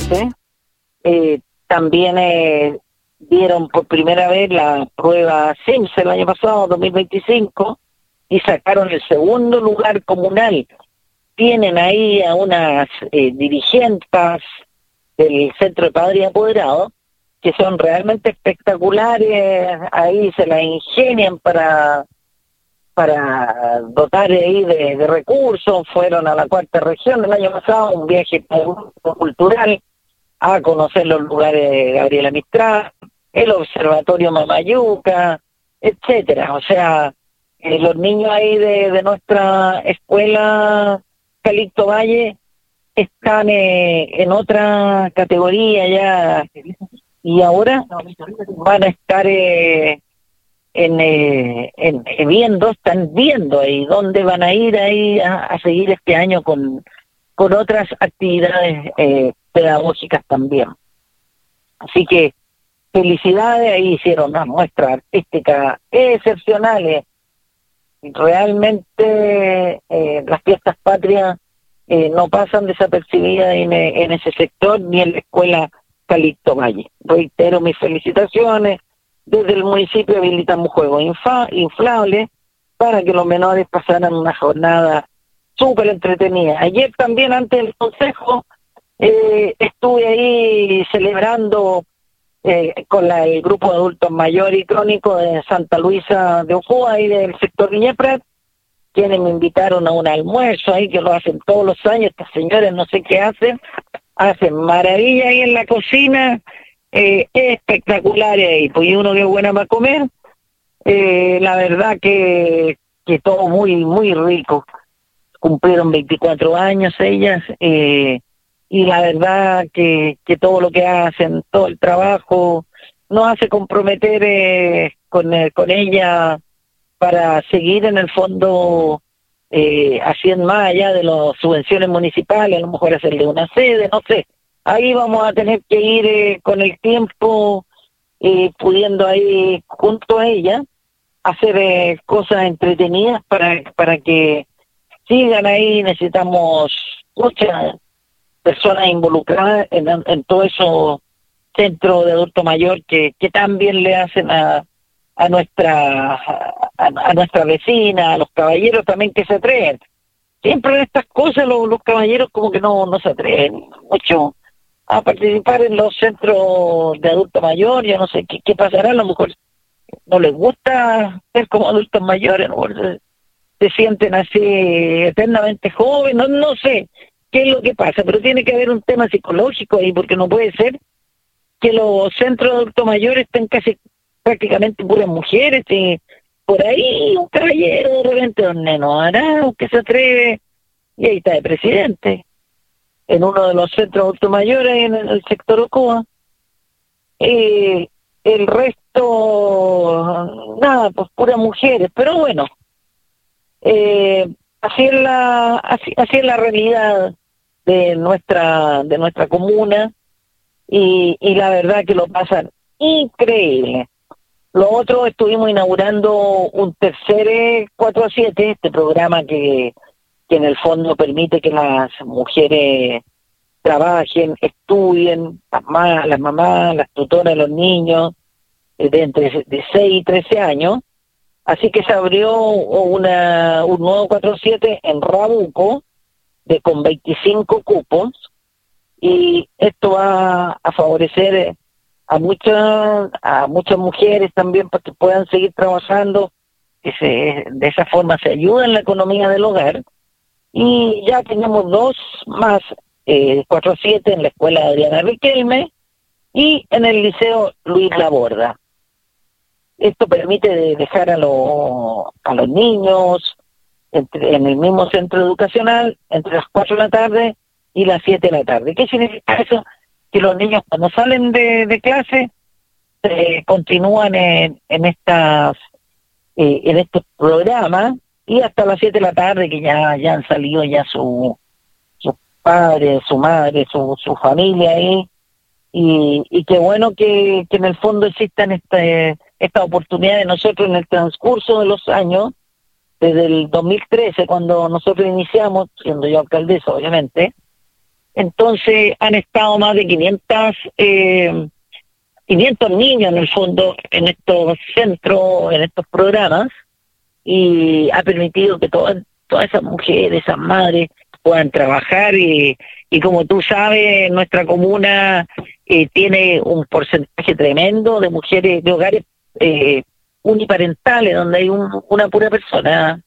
2015, también dieron por primera vez la prueba SIMS el año pasado, 2025, y sacaron el segundo lugar comunal. Tienen ahí a unas dirigentes del Centro de Padres y Apoderados que son realmente espectaculares, ahí se las ingenian para dotar ahí de recursos. Fueron a la cuarta región el año pasado, un viaje cultural a conocer los lugares de Gabriela Mistral, el Observatorio Mamayuca, etcétera. O sea, los niños ahí de nuestra escuela Calixto Valle están en otra categoría ya, y ahora van a estar están viendo ahí dónde van a ir ahí a seguir este año con otras actividades pedagógicas también. Así que felicidades, ahí hicieron unas muestras artísticas excepcionales. Realmente las fiestas patrias no pasan desapercibidas en ese sector ni en la escuela Calixto Valle. Reitero mis felicitaciones. Desde el municipio habilitamos juegos inflables para que los menores pasaran una jornada súper entretenida. Ayer también, antes del consejo, estuve ahí celebrando con el grupo de adultos mayores y crónicos de Santa Luisa de Ocoa y del sector Viña Prat, quienes me invitaron a un almuerzo ahí, que lo hacen todos los años. Estas señores no sé qué hacen maravilla ahí en la cocina, espectaculares ahí, pues, y uno que es buena para comer, la verdad que todo muy, muy rico. Cumplieron 24 años ellas, y la verdad que todo lo que hacen, todo el trabajo, nos hace comprometer con ella para seguir en el fondo haciendo más allá de las subvenciones municipales, a lo mejor hacerle una sede, no sé. Ahí vamos a tener que ir con el tiempo, pudiendo ahí junto a ella hacer cosas entretenidas para que sigan ahí. Necesitamos muchas personas involucradas en todo esos centros de adulto mayor que también le hacen a nuestra vecina, a los caballeros también que se atreven. Siempre en estas cosas los caballeros como que no se atreven mucho a participar en los centros de adulto mayor. Yo no sé qué pasará, a lo mejor no les gusta ser como adultos mayores, ¿no? Se sienten así eternamente jóvenes, no sé qué es lo que pasa, pero tiene que haber un tema psicológico ahí, porque no puede ser que los centros de adultos mayores estén casi prácticamente puras mujeres, y por ahí un caballero de repente, don Neno Arau, que se atreve, y ahí está de presidente, en uno de los centros de adultos mayores en el sector Ocoa. El resto, nada, pues puras mujeres, pero bueno, así es la realidad de nuestra comuna, y la verdad que lo pasan increíble. Lo otro, estuvimos inaugurando un tercer 4-7, este programa que en el fondo permite que las mujeres trabajen, estudien, las mamás, las tutoras de los niños, de 6 y 13 años. Así que se abrió un nuevo 4-7 en Rabuco, con 25 cupos, y esto va a favorecer a muchas mujeres también para que puedan seguir trabajando, de esa forma se ayuda en la economía del hogar. Y ya tenemos 2 más 4-7 en la escuela Adriana Riquelme y en el liceo Luis Laborda. Esto permite dejar a los niños en el mismo centro educacional entre las 4 de la tarde y las 7 de la tarde. ¿Qué significa eso? Que los niños, cuando salen de clase, continúan en estos programas, y hasta las 7 de la tarde, que ya han salido ya sus padres, su madre, su familia ahí, y qué bueno que en el fondo existan esta oportunidad de nosotros en el transcurso de los años, desde el 2013, cuando nosotros iniciamos, siendo yo alcaldesa, obviamente, Entonces han estado más de 500 niños en el fondo en estos centros, en estos programas, y ha permitido que todas esas mujeres, esas madres puedan trabajar y como tú sabes, nuestra comuna tiene un porcentaje tremendo de mujeres de hogares uniparentales, donde hay una pura persona,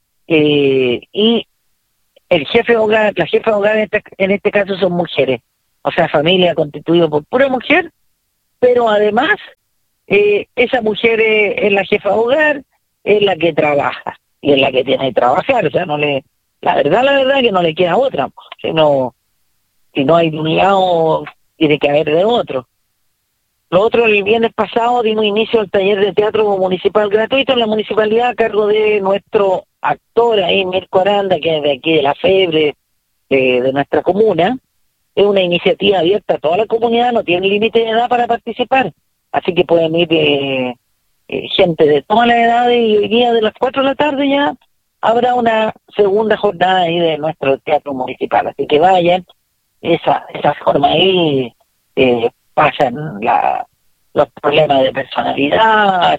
y el jefe de hogar, la jefa de hogar en este caso son mujeres, o sea, familia constituida por pura mujer, pero además esa mujer es la jefa de hogar, es la que trabaja y es la que tiene que trabajar, o sea, la verdad que no le queda otra, si no hay de un lado, tiene que haber de otro. Lo otro, el viernes pasado dimos inicio al taller de teatro municipal gratuito en la municipalidad a cargo de nuestro actor ahí, Mirko Aranda, que es de aquí de La Febre, de nuestra comuna. Es una iniciativa abierta a toda la comunidad, no tiene límite de edad para participar, así que pueden ir gente de todas las edades, y hoy día de las 4 de la tarde ya habrá una segunda jornada ahí de nuestro teatro municipal, así que vayan, esa forma ahí pasan los problemas de personalidad,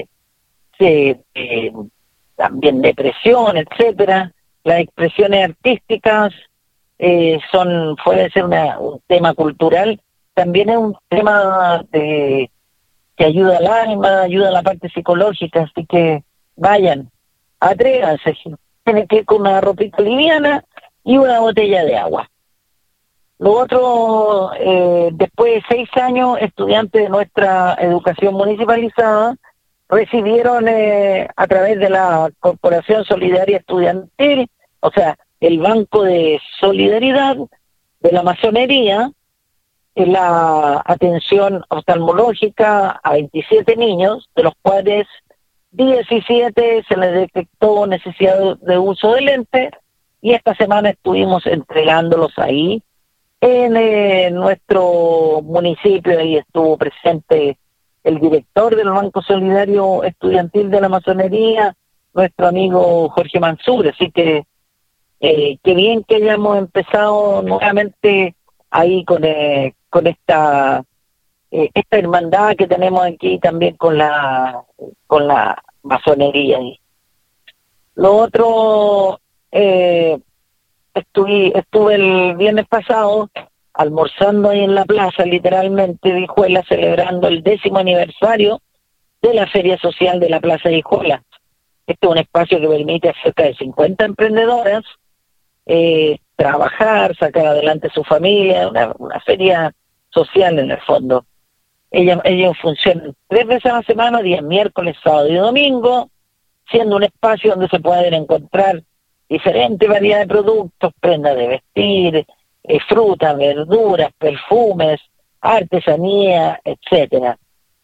también depresión, etcétera. Las expresiones artísticas puede ser un tema cultural, también es un tema que ayuda al alma, ayuda a la parte psicológica, así que vayan, atrévanse, tienen que ir con una ropita liviana y una botella de agua. Lo otro, después de 6 años, estudiantes de nuestra educación municipalizada recibieron a través de la Corporación Solidaria Estudiantil, o sea, el Banco de Solidaridad de la Masonería, la atención oftalmológica a 27 niños, de los cuales 17 se les detectó necesidad de uso de lentes, y esta semana estuvimos entregándolos ahí en nuestro municipio, y estuvo presente el director del Banco Solidario Estudiantil de la Masonería, nuestro amigo Jorge Mansur, así que qué bien que hayamos empezado nuevamente ahí con esta hermandad que tenemos aquí también con la masonería. Lo otro, estuve el viernes pasado almorzando ahí en la plaza, literalmente, de Hijuela, celebrando el 10º aniversario de la Feria Social de la Plaza de Hijuela. Este es un espacio que permite a cerca de 50 emprendedoras trabajar, sacar adelante su familia, una feria social en el fondo. Ellos funcionan 3 veces a la semana, días miércoles, sábado y domingo, siendo un espacio donde se pueden encontrar diferente variedad de productos, prendas de vestir, frutas, verduras, perfumes, artesanía, etcétera.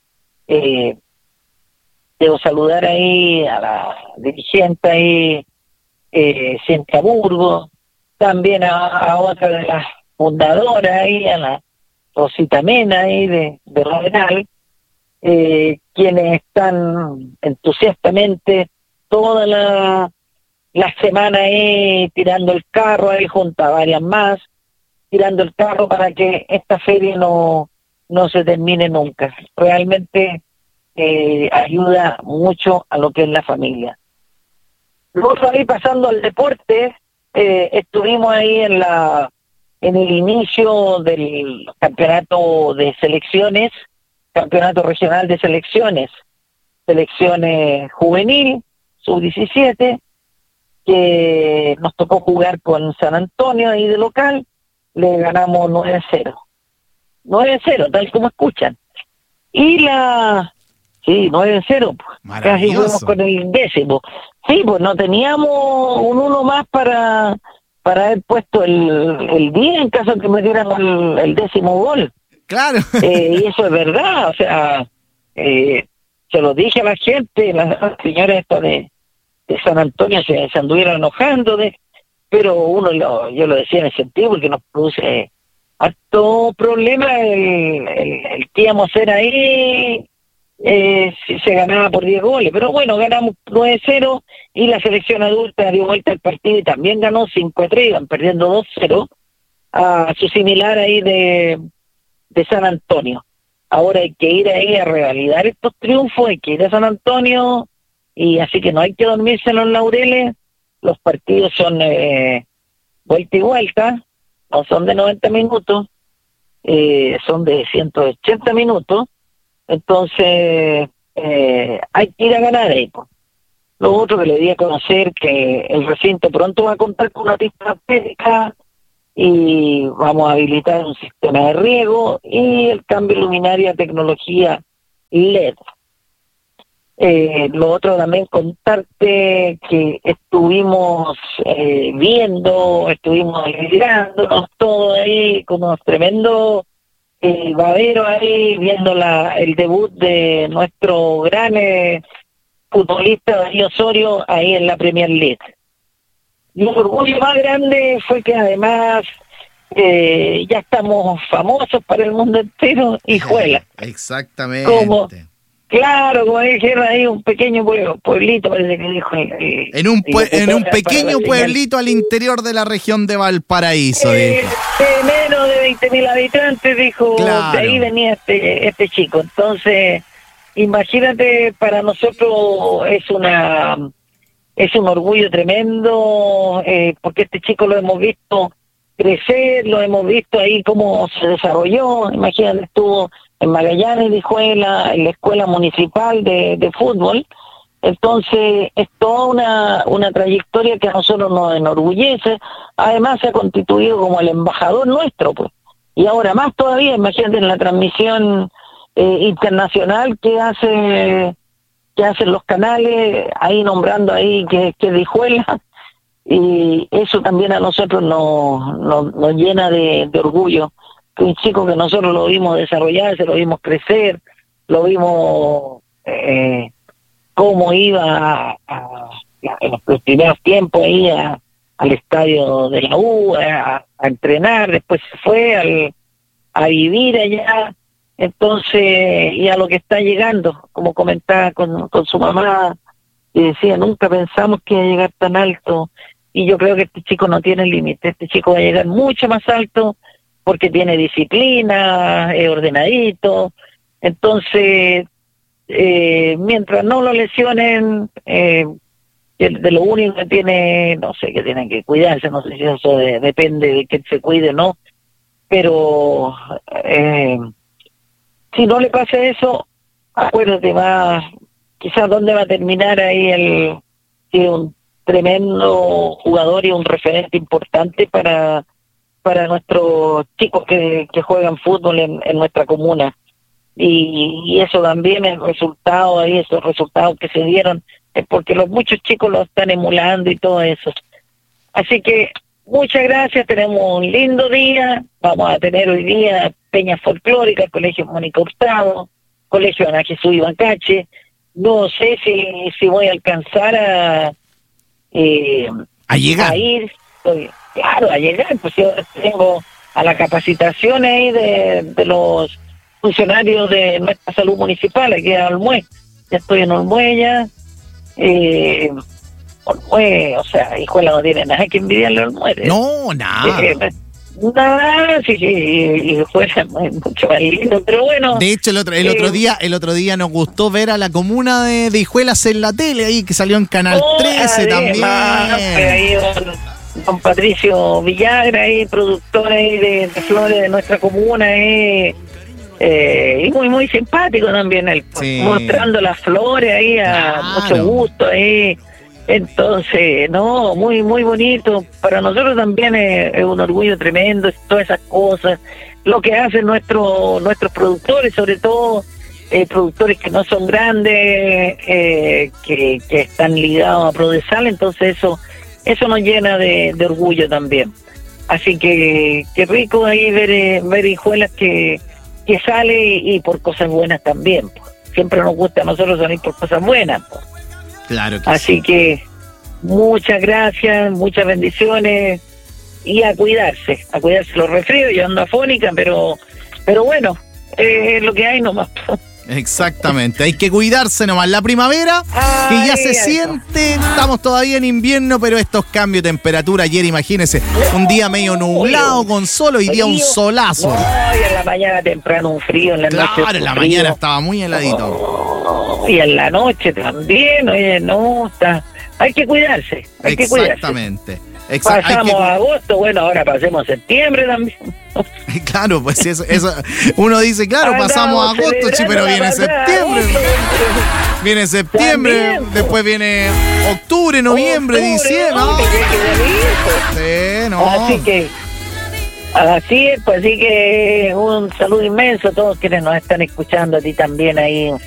Debo saludar ahí a la dirigente ahí, Cintia Burgo, también a otra de las fundadoras ahí, a la Rosita Mena ahí de Rodenal, quienes están entusiastamente toda la semana ahí tirando el carro ahí junto a varias más, tirando el carro para que esta feria no se termine nunca. Realmente ayuda mucho a lo que es la familia. Luego ahí pasando al deporte, estuvimos ahí en el inicio del campeonato de selecciones, campeonato regional de selecciones juvenil, sub-17, que nos tocó jugar con San Antonio ahí de local, le ganamos 9-0. 9-0, tal como escuchan. Y sí, 9-0, pues, casi fuimos con el 10º. Sí, pues no teníamos un uno más para haber puesto el 10 en caso de que metieran el 10º gol. Claro. Y eso es verdad, o sea, se lo dije a la gente, las señoras estas de San Antonio se anduvieron enojando, pero yo lo decía en el sentido porque nos produce harto problema el que íbamos a hacer ahí si se ganaba por 10 goles, pero bueno, ganamos 9-0 y la selección adulta dio vuelta al partido y también ganó 5-3, iban perdiendo 2-0 a su similar ahí de San Antonio. Ahora hay que ir ahí a revalidar estos triunfos, hay que ir a San Antonio, y así que no hay que dormirse en los laureles. Los partidos son vuelta y vuelta, no son de 90 minutos, son de 180 minutos, entonces hay que ir a ganar ahí, pues. Lo otro que le di a conocer que el recinto pronto va a contar con una pista atlética y vamos a habilitar un sistema de riego y el cambio de luminaria a tecnología LED. Lo otro también contarte que estuvimos estuvimos mirándonos todo ahí con unos tremendos baberos ahí, viendo el debut de nuestro gran futbolista Darío Osorio ahí en la Premier League. Y el orgullo más grande fue que además ya estamos famosos para el mundo entero, Hijuela. Exactamente. Como dijeron ahí, un pequeño pueblito, parece que dijo. En un pequeño pueblito al interior de la región de Valparaíso. De menos de 20.000 habitantes, dijo, claro. De ahí venía este chico. Entonces, imagínate, para nosotros es un orgullo tremendo, porque este chico lo hemos visto crecer, lo hemos visto ahí cómo se desarrolló. Imagínate, estuvo en Magallanes de Hijuela, en la escuela municipal de fútbol. Entonces es toda una trayectoria que a nosotros nos enorgullece. Además se ha constituido como el embajador nuestro, pues. Y ahora más todavía, imagínate, en la transmisión internacional que hacen los canales, ahí nombrando ahí que es de Hijuela, y eso también a nosotros nos llena de orgullo, que un chico que nosotros lo vimos desarrollarse, lo vimos crecer, lo vimos cómo iba en los primeros tiempos ahí al estadio de la U a entrenar, después se fue a vivir allá. Entonces, y a lo que está llegando, como comentaba con su mamá, y decía, nunca pensamos que iba a llegar tan alto, y yo creo que este chico no tiene límite, este chico va a llegar mucho más alto, porque tiene disciplina, es ordenadito. Entonces, mientras no lo lesionen, de lo único que tiene, no sé, que tienen que cuidarse, no sé si eso depende de que se cuide o no, pero si no le pasa eso, acuérdate, quizás dónde va a terminar ahí un tremendo jugador y un referente importante para nuestros chicos que juegan fútbol en nuestra comuna. Y eso también es resultado ahí, esos resultados que se dieron, es porque muchos chicos lo están emulando y todo eso. Así que muchas gracias, tenemos un lindo día, vamos a tener hoy día peña folclórica, Colegio Mónica Hurtado, Colegio Ana Jesús Ibancache. No sé si voy a alcanzar a llegar. A ir, claro, a llegar, pues yo tengo a la capacitación ahí de los funcionarios de nuestra salud municipal, aquí en Olmué. Ya estoy en Olmué ya. Olmué, o sea, Hijuela no tiene nada que envidiarle a Olmué. No, nada. Nada, sí, Hijuela es mucho más lindo, pero bueno. De hecho, el otro día nos gustó ver a la comuna de Hijuelas en la tele, ahí que salió en Canal 13 también. Ahí don Patricio Villagra, ahí, productor ahí de flores de nuestra comuna, y muy, muy simpático también él, sí. Mostrando las flores ahí mucho gusto ahí. Entonces, no, muy, muy bonito. Para nosotros también es un orgullo tremendo, todas esas cosas, lo que hacen nuestros productores, sobre todo productores que no son grandes, que están ligados a Prodesal. Entonces eso nos llena de orgullo también. Así que qué rico ahí ver Hijuelas que sale, y por cosas buenas también, pues. Siempre nos gusta a nosotros salir por cosas buenas, pues. Claro que así que muchas gracias, muchas bendiciones, y a cuidarse los resfríos. Yo ando afónica, pero bueno, lo que hay nomás. Exactamente, hay que cuidarse nomás. La primavera, que ya se siente, estamos todavía en invierno, pero estos cambios de temperatura, ayer imagínense, un día medio nublado con sol, hoy día un solazo. No, y en la mañana temprano un frío, en la noche Claro, en la mañana estaba muy heladito. Y en la noche también, oye, no, hay que cuidarse, hay que cuidarse. Exactamente. Pasamos agosto, bueno, ahora pasemos septiembre también. Claro, pues eso uno dice, claro, pasamos agosto, pero viene septiembre. Viene septiembre, también, después viene octubre, noviembre, diciembre. ¿No? Sí, no. Así es, pues así que un saludo inmenso a todos quienes nos están escuchando, a ti también ahí.